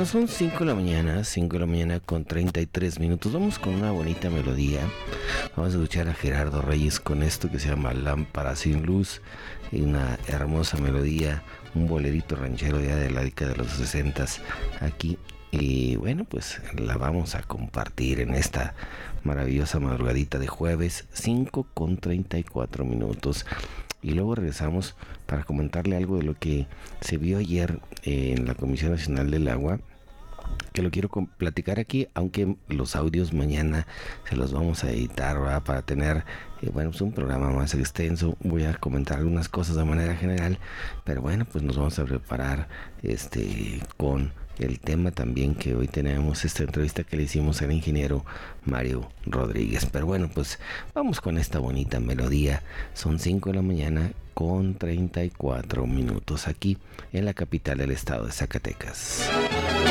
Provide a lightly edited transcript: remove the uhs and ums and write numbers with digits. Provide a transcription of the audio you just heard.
son 5 de la mañana, 5 de la mañana con 33 minutos. Vamos con una bonita melodía. Vamos a escuchar a Gerardo Reyes con esto que se llama Lámpara sin luz. Y una hermosa melodía, un bolerito ranchero ya de la década de los 60 aquí. Y bueno, pues la vamos a compartir en esta maravillosa madrugadita de jueves, 5 con 34 minutos. Y luego regresamos para comentarle algo de lo que se vio ayer en la Comisión Nacional del Agua, que lo quiero platicar aquí, aunque los audios mañana se los vamos a editar, ¿verdad? Para tener pues un programa más extenso. Voy a comentar algunas cosas de manera general, pero bueno, pues nos vamos a preparar con el tema también, que hoy tenemos esta entrevista que le hicimos al ingeniero Mario Rodríguez. Pero bueno, pues vamos con esta bonita melodía. Son 5 de la mañana con 34 minutos aquí en la capital del estado de Zacatecas.